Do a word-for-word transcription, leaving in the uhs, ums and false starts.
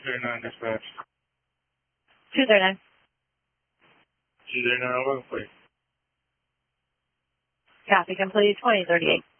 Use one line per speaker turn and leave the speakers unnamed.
thirty-nine dispatch.
two thirty-nine.
two thirty-nine, over, please.
Copy complete, twenty thirty-eight.